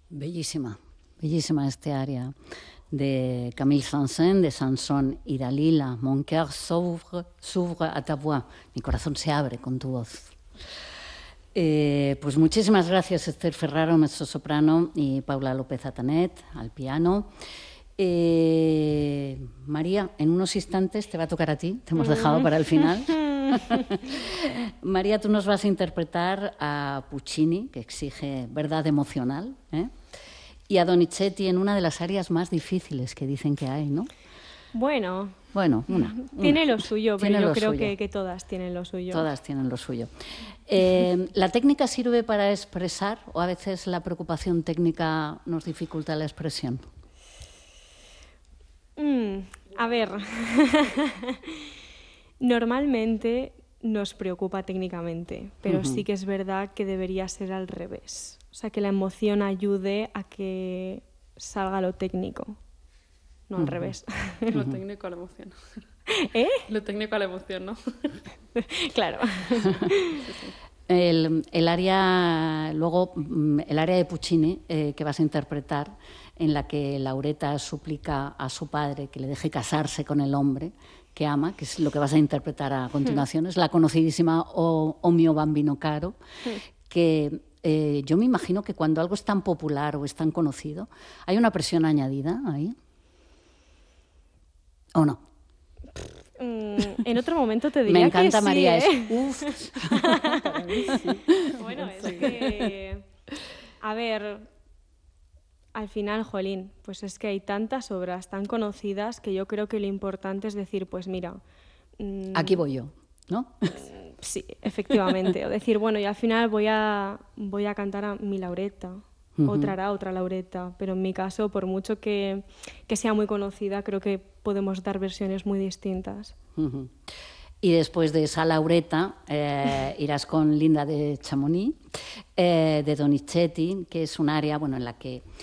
Bellísima, bellísima este aria de Camille Saint-Saëns, de Sanson y Dalila. Mon cœur s'ouvre à ta voix. Mi corazón se abre con tu voz. Pues muchísimas gracias, Esther Ferraro, mezzosoprano, y Paula López Atanet, al piano. María, en unos instantes te va a tocar a ti, te hemos dejado para el final. María, tú nos vas a interpretar a Puccini, que exige verdad emocional, y a Donizetti en una de las áreas más difíciles que dicen que hay, ¿no? Bueno, una. Tiene lo suyo, pero Tiene yo lo creo suyo. que todas tienen lo suyo. Todas tienen lo suyo. ¿La técnica sirve para expresar o a veces la preocupación técnica nos dificulta la expresión? A ver, normalmente nos preocupa técnicamente, pero sí que es verdad que debería ser al revés. O sea, que la emoción ayude a que salga lo técnico, no al revés. Lo técnico a la emoción. ¿Eh? Lo técnico a la emoción, ¿no? Claro. El área de Puccini que vas a interpretar, en la que Lauretta suplica a su padre que le deje casarse con el hombre que ama, que es lo que vas a interpretar a continuación, es la conocidísima O mio bambino caro, que yo me imagino que cuando algo es tan popular o es tan conocido, ¿hay una presión añadida ahí? ¿O no? En otro momento te diría me encanta, que sí, María. ¿eh? Uf. Bueno, es que... A ver, al final, jolín, pues es que hay tantas obras tan conocidas que yo creo que lo importante es decir, pues mira... Aquí voy yo, ¿no? Sí, efectivamente. O decir, bueno, y al final voy a cantar a mi Lauretta. Otra hará otra Lauretta, pero en mi caso, por mucho que sea muy conocida, creo que podemos dar versiones muy distintas. Y después de esa Lauretta irás con Linda de Chamonix, de Donizetti, que es un área en la que